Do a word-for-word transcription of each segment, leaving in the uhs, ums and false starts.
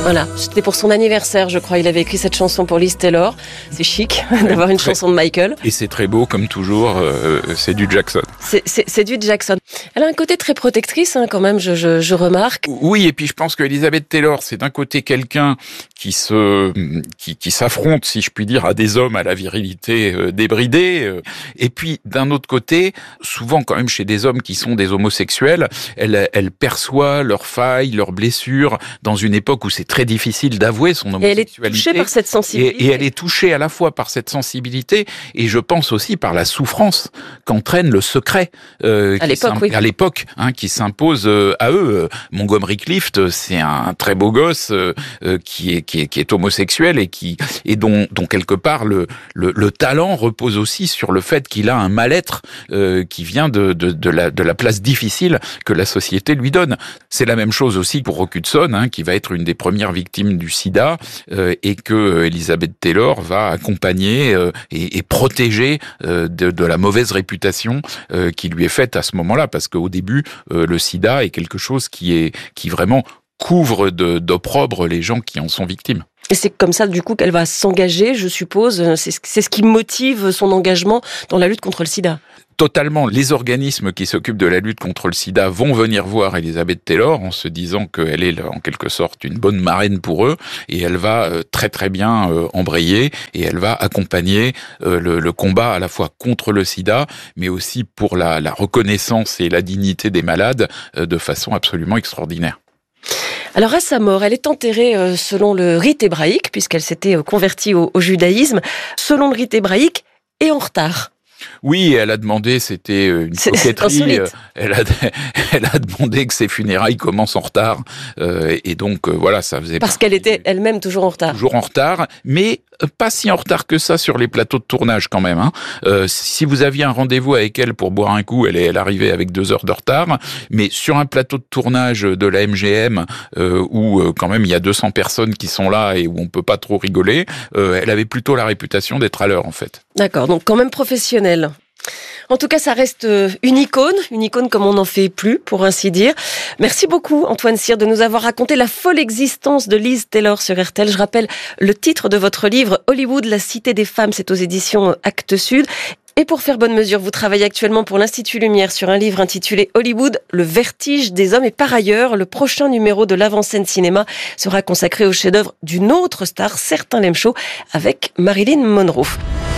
Voilà, c'était pour son anniversaire, je crois. Il avait écrit cette chanson pour Liz Taylor. C'est chic d'avoir une chanson de Michael. Et c'est très beau, comme toujours, euh, c'est du Jackson. C'est, c'est, c'est du Jackson. Elle a un côté très protectrice, hein, quand même, je, je, je remarque. Oui, et puis je pense que Elizabeth Taylor, c'est d'un côté quelqu'un qui se, qui, qui s'affronte, si je puis dire, à des hommes à la virilité euh, débridée. Euh, et puis d'un autre côté, souvent quand même chez des hommes qui sont des homosexuels, elle, elle perçoit leurs failles, leurs blessures, dans une époque où c'est très difficile d'avouer son homosexualité. Et elle est touchée par cette sensibilité. Et, et elle est touchée à la fois par cette sensibilité et je pense aussi par la souffrance qu'entraîne le secret euh, à l'époque, oui. à l'époque, hein, qui s'impose euh, à eux. Montgomery Clift, c'est un très beau gosse euh, qui est qui est qui est homosexuel et qui et dont dont quelque part le le, le talent repose aussi sur le fait qu'il a un mal-être euh, qui vient de de de la de la place difficile que la société lui donne. C'est la même chose aussi pour Rock Hudson, hein, qui va être une des premières victimes du sida euh, et que Elizabeth Taylor va accompagner euh, et, et protéger euh, de, de la mauvaise réputation euh, qui lui est faite à ce moment-là, parce qu'au début, euh, le sida est quelque chose qui est qui vraiment couvre de, d'opprobre les gens qui en sont victimes. Et c'est comme ça, du coup, qu'elle va s'engager, je suppose. C'est, c'est ce qui motive son engagement dans la lutte contre le sida. Totalement. Les organismes qui s'occupent de la lutte contre le sida vont venir voir Elizabeth Taylor en se disant qu'elle est en quelque sorte une bonne marraine pour eux et elle va très très bien embrayer et elle va accompagner le, le combat à la fois contre le sida mais aussi pour la, la reconnaissance et la dignité des malades de façon absolument extraordinaire. Alors à sa mort, elle est enterrée selon le rite hébraïque puisqu'elle s'était convertie au, au judaïsme, selon le rite hébraïque et en retard. Oui, elle a demandé, c'était une c'est, coquetterie, c'est elle a, elle a demandé que ses funérailles commencent en retard, euh, et donc euh, voilà, ça faisait Parce qu'elle était elle-même toujours en retard. Toujours en retard, mais pas si en retard que ça sur les plateaux de tournage quand même. Hein. Euh, si vous aviez un rendez-vous avec elle pour boire un coup, elle, elle arrivait avec deux heures de retard, mais sur un plateau de tournage de la M G M, euh, où euh, quand même il y a deux cents personnes qui sont là et où on peut pas trop rigoler, euh, elle avait plutôt la réputation d'être à l'heure en fait. D'accord, donc quand même professionnelle. En tout cas, ça reste une icône, une icône comme on n'en fait plus, pour ainsi dire. Merci beaucoup, Antoine Cyr, de nous avoir raconté la folle existence de Liz Taylor sur R T L. Je rappelle le titre de votre livre, Hollywood, la cité des femmes, c'est aux éditions Actes Sud. Et pour faire bonne mesure, vous travaillez actuellement pour l'Institut Lumière sur un livre intitulé Hollywood, le vertige des hommes. Et par ailleurs, le prochain numéro de l'Avant-Scène Cinéma sera consacré au chef-d'œuvre d'une autre star, Certain Lem Show, avec Marilyn Monroe.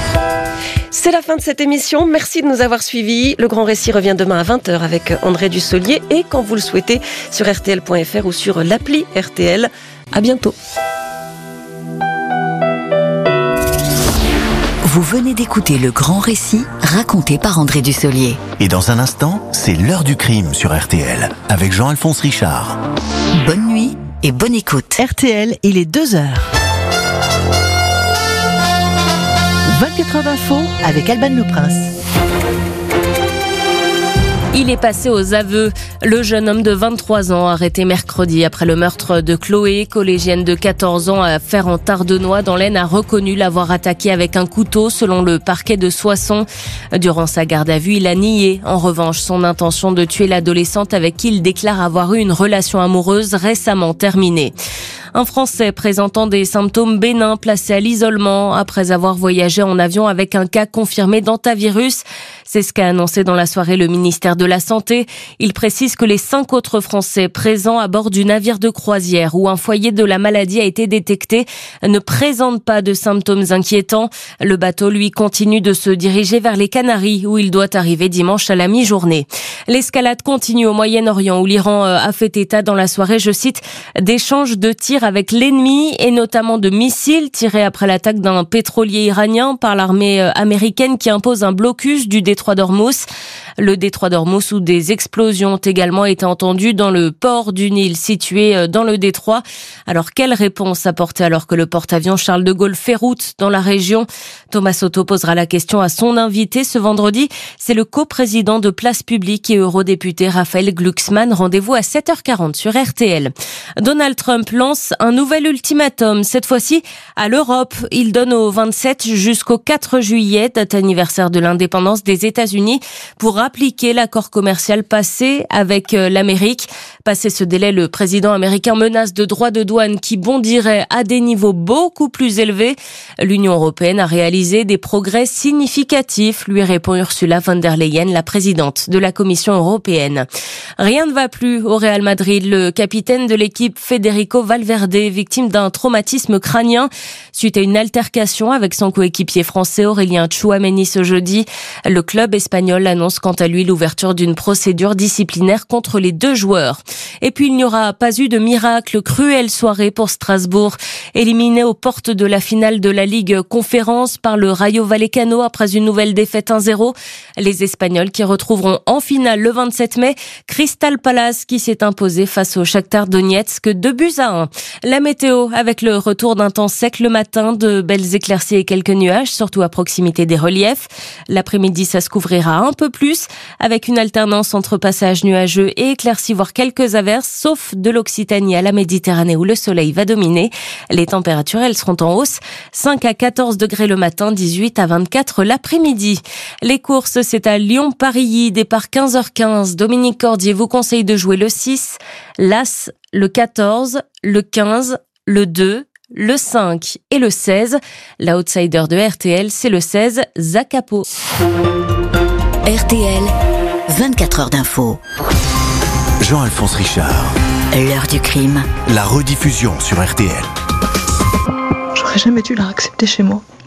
C'est la fin de cette émission. Merci de nous avoir suivis. Le Grand Récit revient demain à vingt heures avec André Dussolier et quand vous le souhaitez sur R T L point F R ou sur l'appli R T L. À bientôt. Vous venez d'écouter Le Grand Récit raconté par André Dussolier. Et dans un instant, c'est l'heure du crime sur R T L avec Jean-Alphonse Richard. Bonne nuit et bonne écoute. R T L, il est deux heures. vingt-quatre heures d'info avec Alban Le Prince. Il est passé aux aveux. Le jeune homme de vingt-trois ans arrêté mercredi après le meurtre de Chloé, collégienne de quatorze ans à Fère-en-Tardenois dans l'Aisne, a reconnu l'avoir attaqué avec un couteau selon le parquet de Soissons. Durant sa garde à vue, il a nié en revanche son intention de tuer l'adolescente avec qui il déclare avoir eu une relation amoureuse récemment terminée. Un Français présentant des symptômes bénins placé à l'isolement après avoir voyagé en avion avec un cas confirmé d'hantavirus. C'est ce qu'a annoncé dans la soirée le ministère de la Santé. Il précise que les cinq autres Français présents à bord du navire de croisière où un foyer de la maladie a été détecté ne présentent pas de symptômes inquiétants. Le bateau, lui, continue de se diriger vers les Canaries où il doit arriver dimanche à la mi-journée. L'escalade continue au Moyen-Orient où l'Iran a fait état dans la soirée, je cite, d'échanges de tirs avec l'ennemi et notamment de missiles tirés après l'attaque d'un pétrolier iranien par l'armée américaine qui impose un blocus du détroit d'Ormuz. Le détroit d'Ormuz où des explosions ont également été entendues dans le port d'une île située dans le détroit. Alors quelle réponse apporter alors que le porte-avions Charles de Gaulle fait route dans la région? Thomas Soto posera la question à son invité ce vendredi. C'est le coprésident de Place Publique et eurodéputé Raphaël Glucksmann. Rendez-vous à sept heures quarante sur R T L. Donald Trump lance un nouvel ultimatum, cette fois-ci à l'Europe. Il donne aux vingt-sept jusqu'au quatre juillet, date anniversaire de l'indépendance des États-Unis, pour appliquer l'accord commercial passé avec l'Amérique. Passé ce délai, le président américain menace de droits de douane qui bondiraient à des niveaux beaucoup plus élevés. L'Union européenne a réalisé des progrès significatifs, lui répond Ursula von der Leyen, la présidente de la Commission européenne. Rien ne va plus au Real Madrid. Le capitaine de l'équipe, Federico Valverde, victime d'un traumatisme crânien suite à une altercation avec son coéquipier français Aurélien Tchouaméni ce jeudi. Le club espagnol annonce quant à lui l'ouverture d'une procédure disciplinaire contre les deux joueurs. Et puis il n'y aura pas eu de miracle. Cruelle soirée pour Strasbourg. Éliminé aux portes de la finale de la Ligue Conférence par le Rayo Vallecano après une nouvelle défaite un zéro. Les Espagnols qui retrouveront en finale le vingt-sept mai Crystal Palace qui s'est imposé face au Shakhtar Donetsk deux buts à un. La météo avec le retour d'un temps sec le matin, de belles éclaircies et quelques nuages, surtout à proximité des reliefs. L'après-midi, ça se couvrira un peu plus avec une alternance entre passages nuageux et éclaircies, voire quelques averses, sauf de l'Occitanie à la Méditerranée où le soleil va dominer. Les températures, elles seront en hausse. cinq à quatorze degrés le matin, dix-huit à vingt-quatre l'après-midi. Les courses, c'est à Lyon-Parilly, départ quinze heures quinze. Dominique Cordier vous conseille de jouer le six, l'As, le quatorze, le quinze, le deux, le cinq et le seize. L'outsider de R T L, c'est le seize, Zakapo. R T L, vingt-quatre heures d'info. Jean-Alphonse Richard. L'heure du crime. La rediffusion sur R T L. J'aurais jamais dû la accepter chez moi.